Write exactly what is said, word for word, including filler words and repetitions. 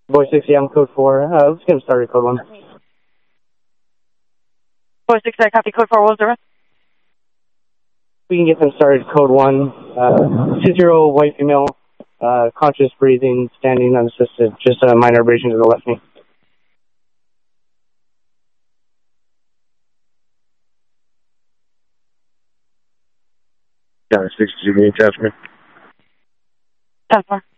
Boy sixty, I'm code four. Uh, let's get him started, code one. Boy sixty, I copy code four. What was the rest? We can get them started, code one. Uh, six-year-old white female, uh, conscious breathing, standing unassisted, just a minor abrasion to the left knee. Got a sixty-two attachment. ten four.